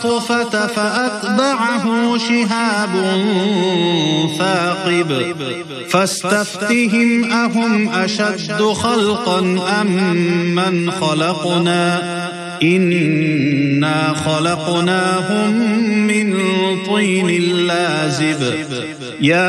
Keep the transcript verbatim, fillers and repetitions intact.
الطُّفَةَ فَأَتْبَعَهُ شِهَابٌ ثَاقِبٌ فَاسْتَفْتِهِمْ أَهُمْ أَشَدُّ خَلْقًا أَمْ مَّنْ خَلَقْنَا إِنَّا خَلَقْنَاهُم مِّن طِينٍ لَّازِبٍ